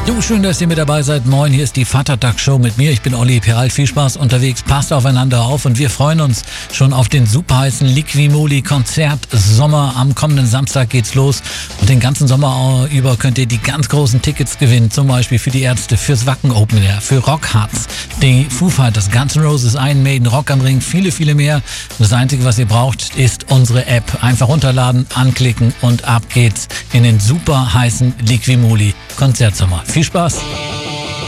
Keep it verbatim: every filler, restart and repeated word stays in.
Du, schön, dass ihr mit dabei seid. Moin, hier ist die Vatertag-Show mit mir. Ich bin Olli Peralt. Viel Spaß unterwegs. Passt aufeinander auf und wir freuen uns schon auf den superheißen Liqui-Moly-Konzert Sommer. Am kommenden Samstag geht's los und den ganzen Sommer über könnt ihr die ganz großen Tickets gewinnen. Zum Beispiel für die Ärzte, fürs Wacken Open Air, für Rock Hearts, die Foo Fighters, Guns N' Roses, Iron Maiden, Rock am Ring, viele, viele mehr. Das Einzige, was ihr braucht, ist unsere App. Einfach runterladen, anklicken und ab geht's in den superheißen Liqui-Moly-Konzert Sommer. Viel Spaß!